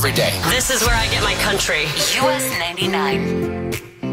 every day. This is where I get my country. US 99.